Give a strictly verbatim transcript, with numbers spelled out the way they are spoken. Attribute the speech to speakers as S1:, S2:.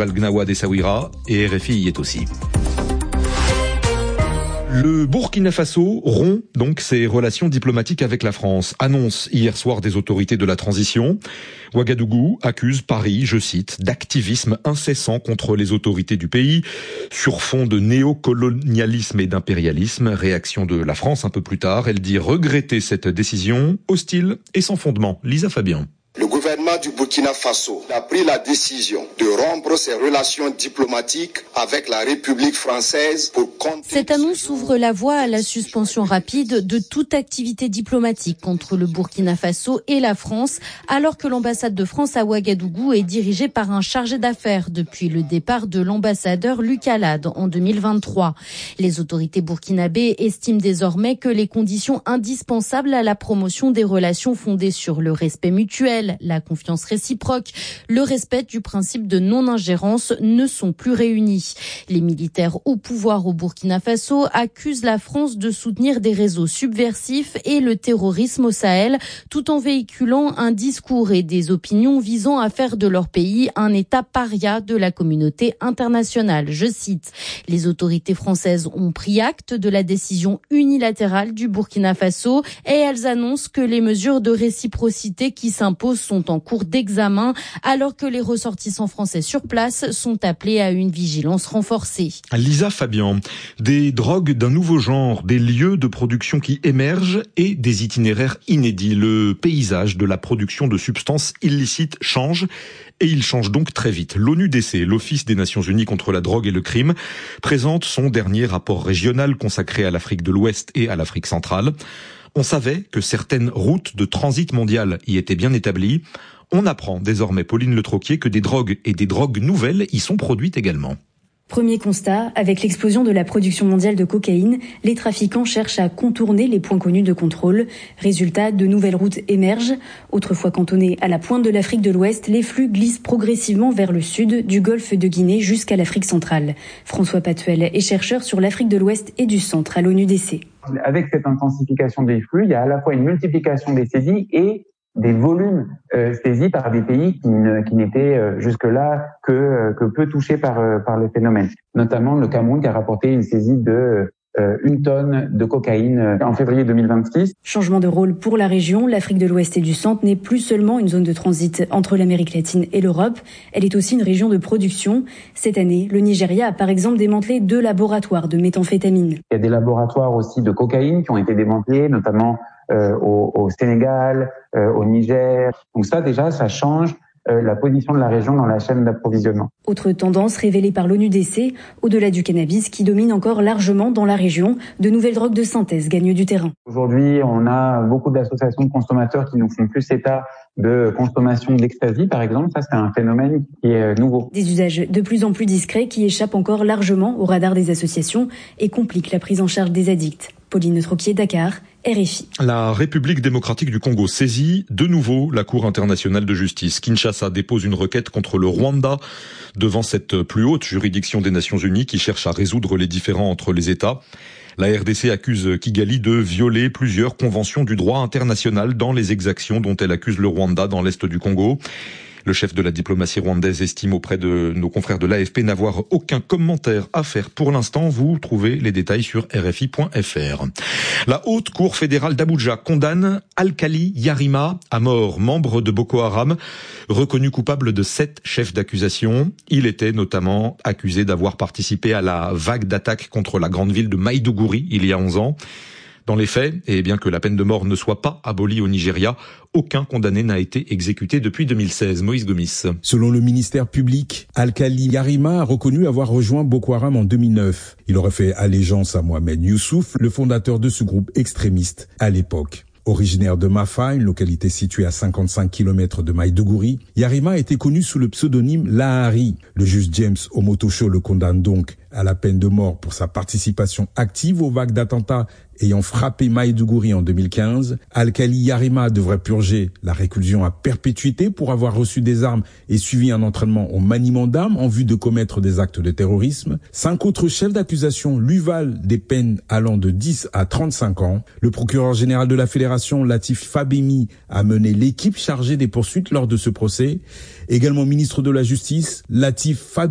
S1: festival Gnawa d'Essaouira et R F I y est aussi. Le Burkina Faso rompt donc ses relations diplomatiques avec la France, annonce hier soir des autorités de la transition. Ouagadougou accuse Paris, je cite, d'activisme incessant contre les autorités du pays, sur fond de néocolonialisme et d'impérialisme. Réaction de la France un peu plus tard, elle dit regretter cette décision hostile et sans fondement. Lisa Fabien.
S2: Le gouvernement du Burkina Faso a pris la décision de rompre ses relations diplomatiques avec la République française pour continuer.
S3: Cette annonce ouvre la voie à la suspension rapide de toute activité diplomatique contre le Burkina Faso et la France, alors que l'ambassade de France à Ouagadougou est dirigée par un chargé d'affaires depuis le départ de l'ambassadeur Luc Alade en deux mille vingt-trois. Les autorités burkinabées estiment désormais que les conditions indispensables à la promotion des relations fondées sur le respect mutuel, la confiance réciproque, le respect du principe de non-ingérence ne sont plus réunis. Les militaires au pouvoir au Burkina Faso accusent la France de soutenir des réseaux subversifs et le terrorisme au Sahel, tout en véhiculant un discours et des opinions visant à faire de leur pays un État paria de la communauté internationale. Je cite, « Les autorités françaises ont pris acte de la décision unilatérale du Burkina Faso et elles annoncent que les mesures de réciprocité qui s'imposent sont en cours d'examen, alors que les ressortissants français sur place sont appelés à une vigilance renforcée. »
S1: Lisa Fabien, des drogues d'un nouveau genre, des lieux de production qui émergent et des itinéraires inédits. Le paysage de la production de substances illicites change et il change donc très vite. L'O N U D C, l'Office des Nations Unies contre la drogue et le crime, présente son dernier rapport régional consacré à l'Afrique de l'Ouest et à l'Afrique centrale. On savait que certaines routes de transit mondiales y étaient bien établies. On apprend désormais, Pauline Le Troquier, que des drogues et des drogues nouvelles y sont produites également.
S4: Premier constat, avec l'explosion de la production mondiale de cocaïne, les trafiquants cherchent à contourner les points connus de contrôle. Résultat, de nouvelles routes émergent. Autrefois cantonnés à la pointe de l'Afrique de l'Ouest, les flux glissent progressivement vers le sud, du golfe de Guinée jusqu'à l'Afrique centrale. François Patuel est chercheur sur l'Afrique de l'Ouest et du centre à l'O N U D C.
S5: Avec cette intensification des flux, il y a à la fois une multiplication des saisies et des volumes euh, saisis par des pays qui, ne, qui n'étaient euh, jusque-là que, euh, que peu touchés par, euh, par le phénomène. Notamment le Cameroun qui a rapporté une saisie de euh, une tonne de cocaïne euh, en février deux mille vingt-six.
S4: Changement de rôle pour la région, l'Afrique de l'Ouest et du Centre n'est plus seulement une zone de transit entre l'Amérique latine et l'Europe, elle est aussi une région de production. Cette année, le Nigeria a par exemple démantelé deux laboratoires de méthamphétamine.
S5: Il y a des laboratoires aussi de cocaïne qui ont été démantelés, notamment euh, au, au Sénégal, euh, au Niger. Donc ça déjà, ça change Euh, la position de la région dans la chaîne d'approvisionnement.
S4: Autre tendance révélée par l'O N U D C, au-delà du cannabis qui domine encore largement dans la région, de nouvelles drogues de synthèse gagnent du terrain.
S5: Aujourd'hui, on a beaucoup d'associations de consommateurs qui nous font plus état de consommation d'ecstasy, par exemple. Ça, c'est un phénomène qui est nouveau.
S4: Des usages de plus en plus discrets qui échappent encore largement au radar des associations et compliquent la prise en charge des addicts. Pauline Troquier, Dakar, R F I.
S1: La République démocratique du Congo saisit de nouveau la Cour internationale de justice. Kinshasa dépose une requête contre le Rwanda devant cette plus haute juridiction des Nations Unies qui cherche à résoudre les différends entre les États. La R D C accuse Kigali de violer plusieurs conventions du droit international dans les exactions dont elle accuse le Rwanda dans l'est du Congo. Le chef de la diplomatie rwandaise estime auprès de nos confrères de l'A F P n'avoir aucun commentaire à faire pour l'instant. Vous trouvez les détails sur R F I point F R. La Haute Cour fédérale d'Abuja condamne Alkali Yarima à mort, membre de Boko Haram, reconnu coupable de sept chefs d'accusation. Il était notamment accusé d'avoir participé à la vague d'attaques contre la grande ville de Maïdougouri il y a onze ans. Dans les faits, et bien que la peine de mort ne soit pas abolie au Nigeria, aucun condamné n'a été exécuté depuis deux mille seize. Moïse Gomis.
S6: Selon le ministère public, Alkali Yarima a reconnu avoir rejoint Boko Haram en deux mille neuf. Il aurait fait allégeance à Mohamed Youssouf, le fondateur de ce groupe extrémiste à l'époque. Originaire de Mafa, une localité située à cinquante-cinq kilomètres de Maïdougouri, Yarima était connu sous le pseudonyme Lahari. Le juge James Omotosho le condamne donc à la peine de mort pour sa participation active aux vagues d'attentats ayant frappé Maïdougouri en deux mille quinze. Alkali Yarima devrait purger la réclusion à perpétuité pour avoir reçu des armes et suivi un entraînement au maniement d'armes en vue de commettre des actes de terrorisme. Cinq autres chefs d'accusation lui valent des peines allant de dix à trente-cinq ans. Le procureur général de la Fédération, Latif Fabemi, a mené l'équipe chargée des poursuites lors de ce procès. Également ministre de la Justice, Latif Fabemi